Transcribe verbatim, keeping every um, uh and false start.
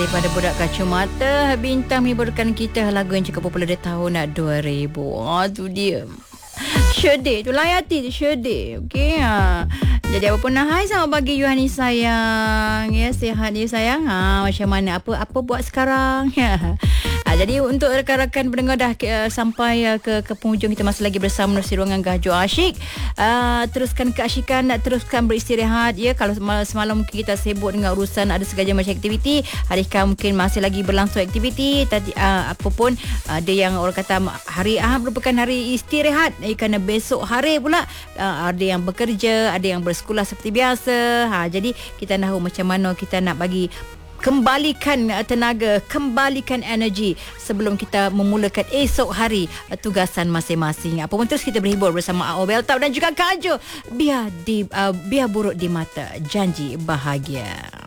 Daripada Budak Kacamata, Bintang menghiburkan kita lagu yang cukup popular di tahun dua ribu. Oh, tu dia. Syedih tu, layati tu Syedih. Okey. Ha. Jadi apa pun hai selamat pagi Yuhani sayang. Ya, sihat ya sayang. Ha, macam mana? Apa apa buat sekarang? Ya. Ha, jadi untuk rakan-rakan pendengar dah uh, sampai uh, ke ke penghujung, kita masih lagi bersama di ruangan Gajo Asyik. Uh, teruskan keasyikan, teruskan beristirahat ya. Kalau semalam, semalam mungkin kita sibuk dengan urusan ada segala macam aktiviti, adakah mungkin masih lagi berlangsung aktiviti tadi uh, apa pun ada yang orang kata hari Ahad merupakan hari istirahat eh, kerana besok hari pula uh, ada yang bekerja, ada yang bersekolah seperti biasa. Ha, jadi kita tahu macam mana kita nak bagi kembalikan tenaga, kembalikan energi sebelum kita memulakan esok hari tugasan masing-masing. Apa pun terus kita berhibur bersama Awel Tau dan juga Kak Jo. Biar di uh, biar buruk di mata, janji bahagia.